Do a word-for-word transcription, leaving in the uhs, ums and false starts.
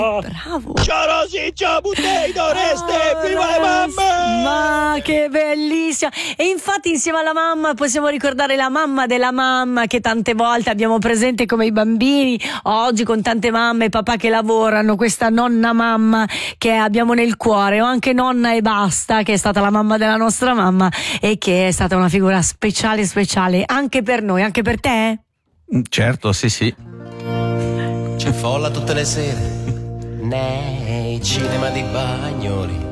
Bravo. Ciao Rosy, ciao Potato, reste, Oh, viva le mamme! Ma che bellissima! E infatti insieme alla mamma possiamo ricordare la mamma della mamma che tante volte abbiamo presente come i bambini, oggi con tante mamme e papà che lavorano, questa nonna mamma che abbiamo nel cuore, o anche nonna e basta, che è stata la mamma della nostra mamma e che è stata una figura speciale speciale anche per noi, anche per te? Certo, sì sì. C'è folla tutte le sere nei cinema di Bagnoli,